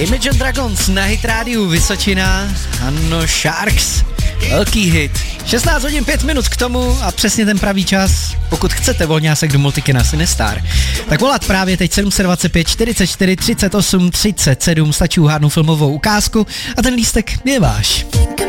Imagine Dragons na Hit Rádiu Vysočina, ano, Sharks, velký hit. 16 hodin 5 minut k tomu a přesně ten pravý čas, pokud chcete volňásek do multikina Sinestar. Tak volat právě teď 725 44 38 37, stačí uhádnout filmovou ukázku a ten lístek je váš.